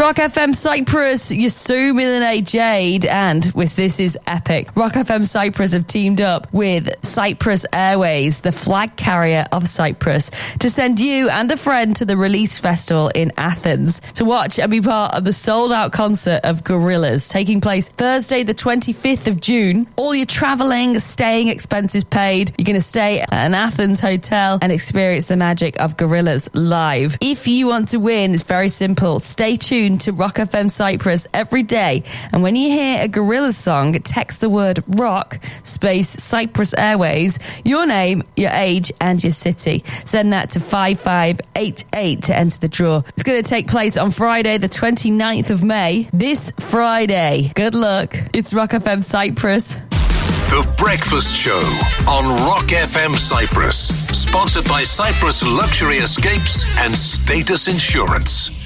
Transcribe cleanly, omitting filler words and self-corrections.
Rock FM Cyprus, Yasu, Milane, Jade, and with This Is Epic, Rock FM Cyprus have teamed up with Cyprus Airways, the flag carrier of Cyprus, to send you and a friend to the Release Festival in Athens to watch and be part of the sold-out concert of Gorillaz, taking place Thursday the 25th of June. All your travelling, staying expenses paid. You're going to stay at an Athens hotel and experience the magic of Gorillaz live. If you want to win, it's very simple. Stay tuned to Rock FM Cyprus every day, and when you hear a Gorillaz song, text the word rock space Cyprus Airways, your name, your age and your city. Send that to 5588 to enter the draw. It's going to take place on Friday the 29th of May, this Friday. Good luck. It's Rock FM Cyprus. The Breakfast Show on Rock FM Cyprus, sponsored by Cyprus Luxury Escapes and Status Insurance.